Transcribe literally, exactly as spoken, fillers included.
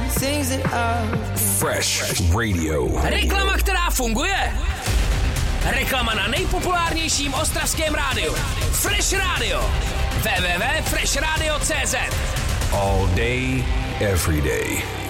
things that are Fresh Radio. Reklama, která funguje. Reklama na nejpopulárnějším ostravském rádiu. Fresh Radio. w w w tečka fresh radio tečka c z. All day, every day.